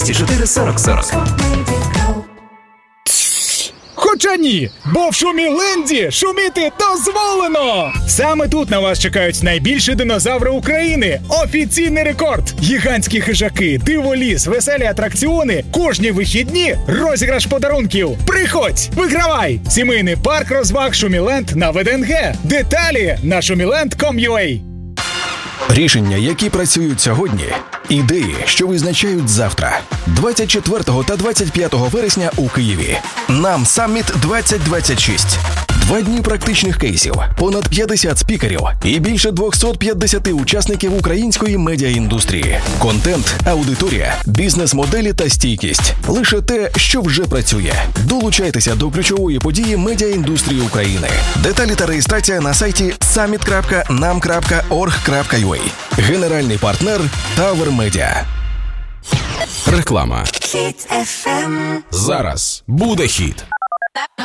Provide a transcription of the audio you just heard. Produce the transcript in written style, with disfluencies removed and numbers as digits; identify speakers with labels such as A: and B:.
A: 4 40 40.
B: Хоча ні, бо в Шуміленді шуміти дозволено! Саме тут на вас чекають найбільші динозаври України. Офіційний рекорд! Гігантські хижаки, диволіз, веселі атракціони, кожні вихідні розіграш подарунків. Приходь, вигравай! Сімейний парк розваг Шуміленд на ВДНГ. Деталі на shumiland.com.ua.
C: Рішення, які працюють сьогодні. Ідеї, що визначають завтра. 24 та 25 вересня у Києві. Нам Саміт 2026. 2 дні практичних кейсів, понад 50 спікерів і більше 250 учасників української медіаіндустрії. Контент, аудиторія, бізнес-моделі та стійкість. Лише те, що вже працює. Долучайтеся до ключової події медіаіндустрії України. Деталі та реєстрація на сайті summit.nam.org.ua. Генеральний партнер Tower Media.
D: Реклама. Хіт FM. Зараз буде хіт.